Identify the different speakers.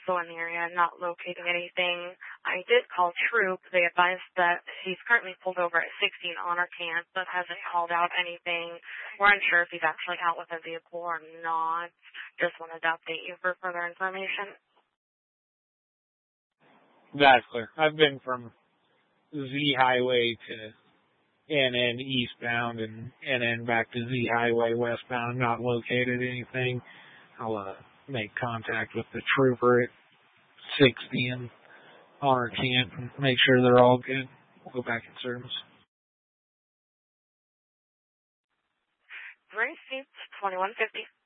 Speaker 1: also in the area, not locating anything. I did call Troop. They advised that he's currently pulled over at 16 Honor Camp, but hasn't called out anything. We're unsure if he's actually out with a vehicle or not. Just wanted to update you for further information.
Speaker 2: That's clear. I've been from Z Highway to NN eastbound and NN back to Z Highway westbound. Not located anything. I'll make contact with the trooper at 60 and Honor Camp and make sure they're all good. We'll go back in service.
Speaker 1: Received 2150.